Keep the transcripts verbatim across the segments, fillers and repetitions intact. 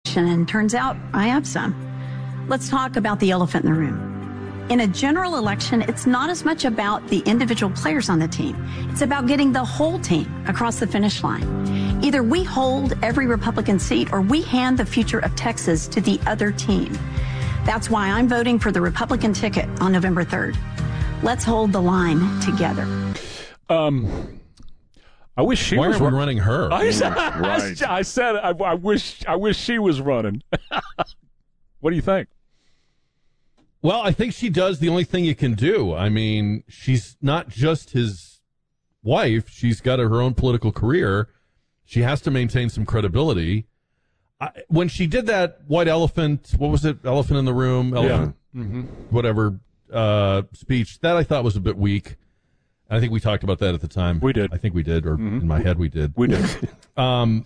And turns out I have some. Let's talk about the elephant in the room. In a general election, it's not as much about the individual players on the team. It's about getting the whole team across the finish line. Either we hold every Republican seat or we hand the future of Texas to the other team. That's why I'm voting for the Republican ticket on November third. Let's hold the line together. Um, I wish she why was aren't we running her. I, Yeah, right. I said I, I wish I wish she was running. What do you think? Well, I think she does the only thing you can do. I mean, she's not just his wife. She's got her own political career. She has to maintain some credibility. I, when she did that white elephant, what was it? Elephant in the room, elephant, Yeah. Mm-hmm. whatever, uh, speech, that I thought was a bit weak. I think we talked about that at the time. We did. I think we did, or Mm-hmm. in my head we did. We did. um,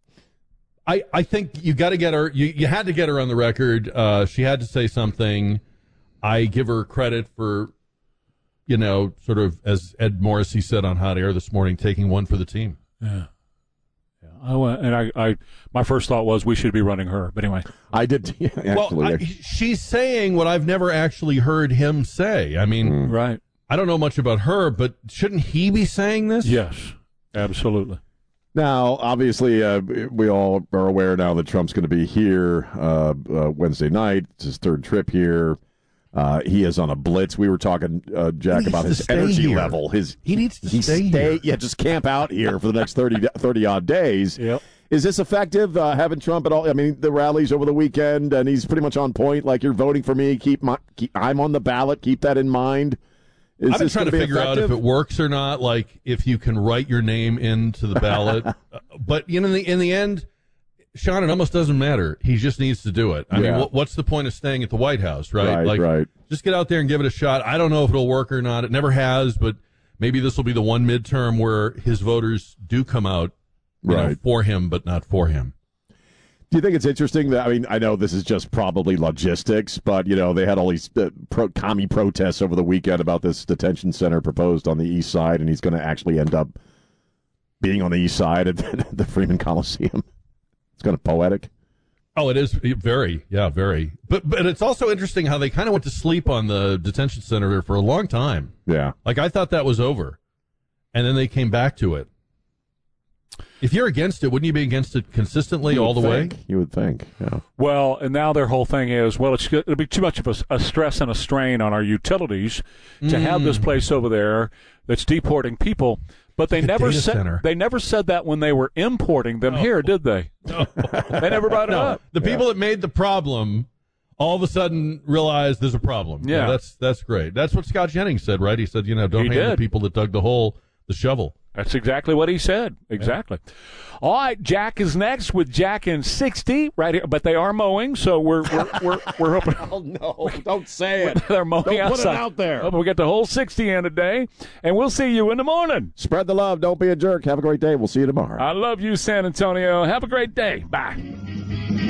I, I think you got to get her, you, you had to get her on the record. Uh, she had to say something. I give her credit for, you know, sort of, as Ed Morrissey said on Hot Air this morning, taking one for the team. Yeah. Yeah. I went, and I, I, my first thought was we should be running her. But anyway. I did, yeah, actually. Well, I, she's saying what I've never actually heard him say. I mean, Mm. Right. I don't know much about her, but shouldn't he be saying this? Yes, absolutely. Now, obviously, uh, we all are aware now that Trump's going to be here uh, uh, Wednesday night. It's his third trip here. Uh, he is on a blitz. We were talking, uh, Jack, He about needs his to stay energy here. level. His He needs to he stay here. Yeah, just camp out here for the next thirty, thirty odd days. Yep. Is this effective, uh, having Trump at all? I mean, the rallies over the weekend, and he's pretty much on point. Like, you're voting for me. Keep my, keep, I'm on the ballot. Keep that in mind. Is I've been this trying to gonna be figure out if effective? it works or not, like if you can write your name into the ballot. Uh, but you know, in the, in the end, Sean, it almost doesn't matter. He just needs to do it. I Yeah. mean, what, what's the point of staying at the White House, right? Right, like, right. just get out there and give it a shot. I don't know if it'll work or not. It never has, but maybe this will be the one midterm where his voters do come out, you know, Right. for him, but not for him. Do you think it's interesting that, I mean, I know this is just probably logistics, but, you know, they had all these uh, pro, commie protests over the weekend about this detention center proposed on the east side, and he's going to actually end up being on the east side at the, the Freeman Coliseum. It's kind of poetic. Oh, it is very, yeah, very. But but it's also interesting how they kind of went to sleep on the detention center for a long time. Yeah. Like, I thought that was over, and then they came back to it. If you're against it, wouldn't you be against it consistently You all the would way? think. You would think, yeah. Well, and now their whole thing is, well, it's, it'll be too much of a, a stress and a strain on our utilities to have this place over there that's deporting people. But they Like a never data said center. they never said that when they were importing them here, did they? No. They never brought it No. up. The people that made the problem all of a sudden realized there's a problem. Yeah. that's that's great. That's what Scott Jennings said, right? He said, you know, don't He hand the did. people that dug the hole the shovel. That's exactly what he said. Exactly. All right, Jack is next with Jack in sixty right here, but they are mowing, so we're we're we're, we're hoping. Oh, no. Don't say it. They're mowing Don't put it outside. out there. Hope we get the whole sixty in today, and we'll see you in the morning. Spread the love. Don't be a jerk. Have a great day. We'll see you tomorrow. I love you, San Antonio. Have a great day. Bye.